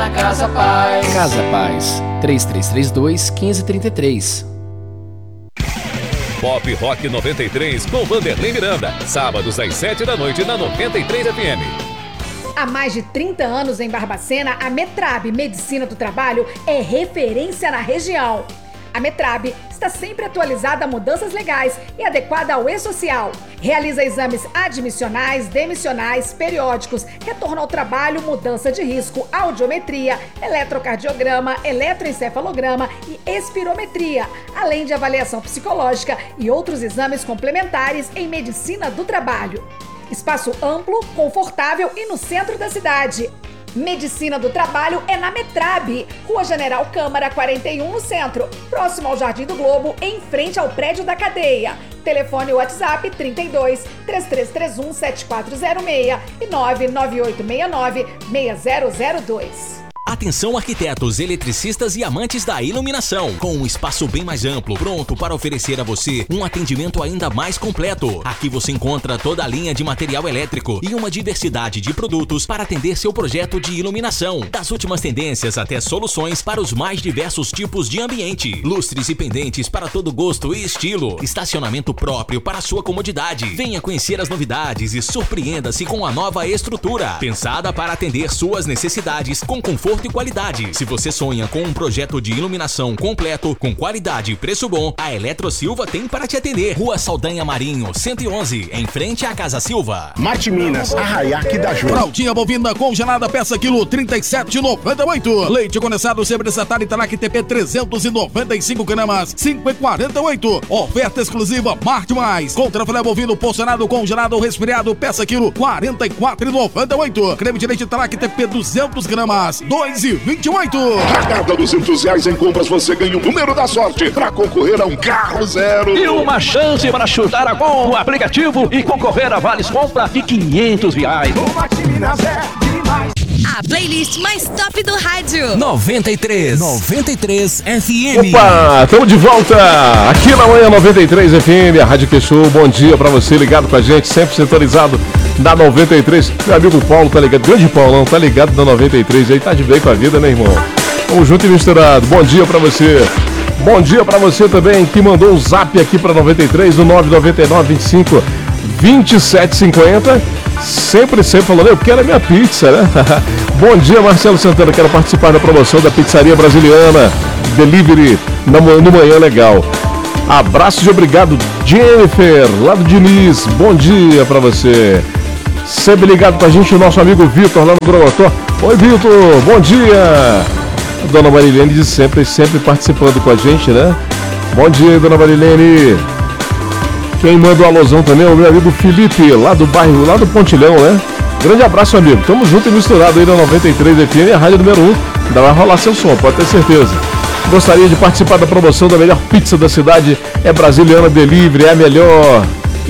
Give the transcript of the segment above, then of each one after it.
na Casa Paz. Casa Paz, 3332-1533. Pop Rock 93 com Vanderlei Miranda. Sábados às 7 da noite na 93 FM. Há mais de 30 anos em Barbacena, a Metrab Medicina do Trabalho é referência na região. A Metrab está sempre atualizada a mudanças legais e adequada ao e-social. Realiza exames admissionais, demissionais, periódicos, retorno ao trabalho, mudança de risco, audiometria, eletrocardiograma, eletroencefalograma e espirometria, além de avaliação psicológica e outros exames complementares em medicina do trabalho. Espaço amplo, confortável e no centro da cidade. Medicina do Trabalho é na Metrab, Rua General Câmara 41 no centro, próximo ao Jardim do Globo, em frente ao prédio da cadeia. Telefone WhatsApp 32 3331 7406 e 99869 6002. Atenção arquitetos, eletricistas e amantes da iluminação, com um espaço bem mais amplo, pronto para oferecer a você um atendimento ainda mais completo. Aqui você encontra toda a linha de material elétrico e uma diversidade de produtos para atender seu projeto de iluminação. Das últimas tendências até soluções para os mais diversos tipos de ambiente. Lustres e pendentes para todo gosto e estilo. Estacionamento próprio para sua comodidade. Venha conhecer as novidades e surpreenda-se com a nova estrutura, pensada para atender suas necessidades com conforto e qualidade. Se você sonha com um projeto de iluminação completo, com qualidade e preço bom, a Eletro Silva tem para te atender. Rua Saldanha Marinho, 111, em frente à Casa Silva. Mate Minas, Arraiaque da Jura. Fraldinha bovina congelada, peça quilo 37,98. Leite condensado Sebrisatar Italac TP 395 gramas, 5,48. Oferta exclusiva Marte Mais. Contra filé bovino porcionado congelado resfriado, peça quilo 44,98. Creme de leite Italac TP 200 gramas, 2,28. A cada R$200 em compras você ganha o número da sorte para concorrer a um carro zero. E uma chance para chutar a gol no aplicativo e concorrer a vales compra de R$500. O Mate Minas é demais. A playlist mais top do rádio. 93 FM. Opa, estamos de volta aqui na manhã 93 FM, a Rádio Queixou. Bom dia pra você ligado com a gente, sempre sintonizado na 93. Meu amigo Paulo tá ligado, grande Paulão, tá ligado na 93 aí, tá de bem com a vida, né, irmão? Vamos junto e misturado. Bom dia pra você. Bom dia pra você também que mandou um zap aqui pra 93 no 999-25-2750. Sempre falando, eu quero a minha pizza, né? Bom dia, Marcelo Santana, quero participar da promoção da Pizzaria Brasiliana, delivery no Manhã Legal. Abraço de obrigado, Jennifer, lá do Diniz, bom dia pra você. Sempre ligado com a gente, o nosso amigo Vitor, lá no Grotó. Oi, Vitor, bom dia. A dona Marilene de sempre participando com a gente, né? Bom dia, dona Marilene. Quem manda o alôzão também é o meu amigo Felipe, lá do bairro, lá do Pontilhão, né? Grande abraço, amigo. Tamo junto e misturado aí na 93 FM, a rádio número 1. Ainda vai rolar seu som, pode ter certeza. Gostaria de participar da promoção da melhor pizza da cidade. É Brasiliana Delivery, é a melhor,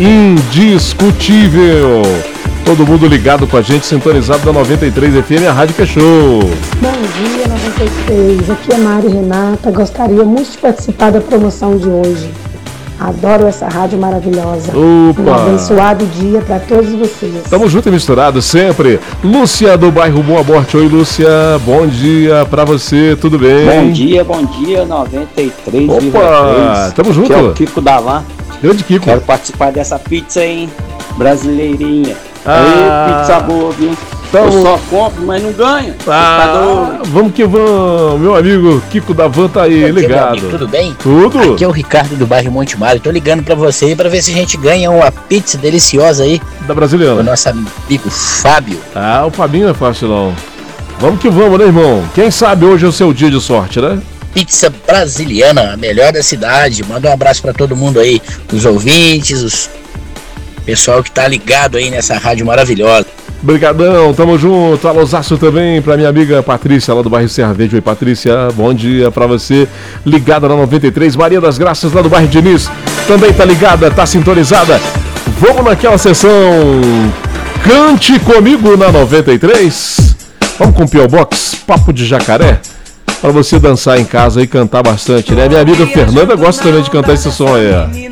indiscutível. Todo mundo ligado com a gente, sintonizado na 93 FM, a rádio Queixou. Bom dia, 93. Aqui é Mari Renata. Gostaria muito de participar da promoção de hoje. Adoro essa rádio maravilhosa. Opa. Um abençoado dia para todos vocês. Tamo junto e misturado sempre. Lúcia do bairro Boa Morte. Oi, Lúcia. Bom dia pra você, tudo bem? Bom dia, 93. Opa, tamo junto. Aqui é o Kiko Davan. Grande Kiko. Quero participar dessa pizza, hein? Brasileirinha. Ah. Ei, pizza boa, viu? Então, eu só compro, mas não ganho. Vamos que vamos. Meu amigo Kiko Davan tá aí, ligado. Amigo, tudo bem? Tudo. Aqui é o Ricardo do bairro Monte Mário. Tô ligando pra você pra ver se a gente ganha uma pizza deliciosa aí. Da Brasiliana. O nosso amigo Fábio. Ah, o Fabinho não é fácil não. Vamos que vamos, né, irmão? Quem sabe hoje é o seu dia de sorte, né? Pizza Brasiliana, a melhor da cidade. Manda um abraço pra todo mundo aí. Os ouvintes, os pessoal que tá ligado aí nessa rádio maravilhosa. Brigadão, tamo junto. Alôzaço também pra minha amiga Patrícia, lá do bairro Serra Verde. Oi, Patrícia, bom dia pra você. Ligada na 93. Maria das Graças, lá do bairro Diniz, também tá ligada, tá sintonizada. Vamos naquela sessão Cante Comigo na 93. Vamos com o P.O. Box, Papo de Jacaré, pra você dançar em casa e cantar bastante, né? Minha amiga Fernanda gosta também de cantar esse som aí, ó.